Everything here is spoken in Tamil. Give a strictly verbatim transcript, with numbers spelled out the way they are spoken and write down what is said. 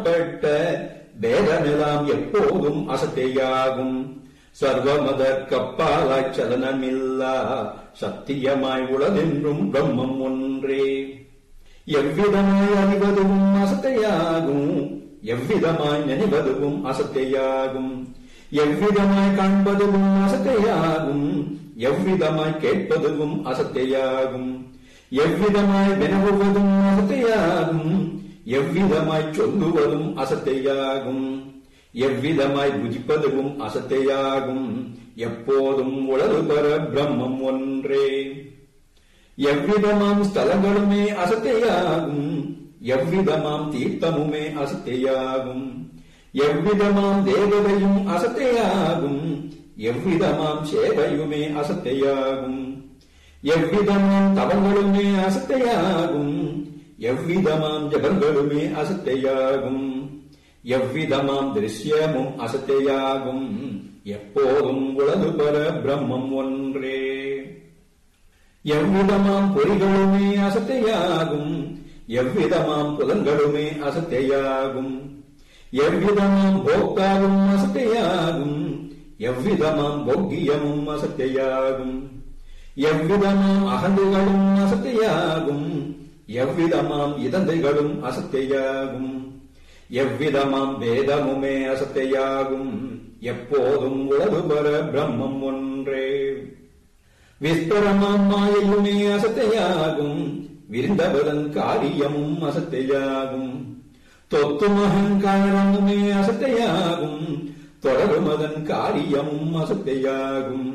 பட்ட பேதமெல்லாம் எப்போதும் அசத்தையாகும். சர்வமதற் கப்பாலாய்ச் சலனமில்லா சத்தியமாய் உளதென்றும் பிரம்மம் ஒன்றே. எவ்விதமாய் அறிவதும் அசத்தையாகும், எவ்விதமாய் நினைவதும் அசத்தையாகும். எவ்விதமாய் காண்பதும் அசத்தையாகும், எவ்விதமாய் கேட்பதும் அசத்தையாகும். எவ்விதமாய் வினவுவதும் அசத்தையாகும், எவ்விதமாய் சொல்லுவதும் அசத்தையாகும். எவ்விதமாய் புஜிப்பதும் அசத்தையாகும், எப்போதும் உளறுபர பிரம்மம் ஒன்றே. எவ்விதமாம் ஸ்தலங்களுமே அசத்தையாகும், எவ்விதமாம் தீர்த்தமுமே அசத்தையாகும். எவ்விதமாம் தேவதையும் அசத்தையாகும், எவ்விதமாம் சேவையுமே அசத்தையாகும். எவ்விதமாம் தவங்களுமே அசத்தையாகும், எவ்விதமாம் ஜபங்களுமே அசத்தையாகும். எவ்விதமாம் திருஷ்யமும் அசத்தையாகும், எப்போதும் உளறுபர பிரம்மம் ஒன்றே. எவ்விதமாம் பொறிகளுமே அசத்தையாகும், எவ்விதமாம் புலன்களுமே அசத்தையாகும். எவ்விதமாம் போக்தாவும் அசத்தையாகும், எவ்விதமாம் போக்கியமும் அசத்தையாகும். எவ்விதமாம் அகந்துகளும் அசத்தையாகும், எவ்விதமாம் இதந்தைகளும் அசத்தையாகும். எவ்விதமாம் வேதமுமே அசத்தையாகும், எப்போதும் உளறுபர பிரம்மம் ஒன்றே. விஸ்தரமாம் மாயையுமே அசத்தையாகும், விரிந்தவதன் காரியமும் அசத்தையாகும். தொத்தும் அகங்காரமுமே அசத்தையாகும், தொடரும் அதன் காரியமும் அசத்தையாகும்.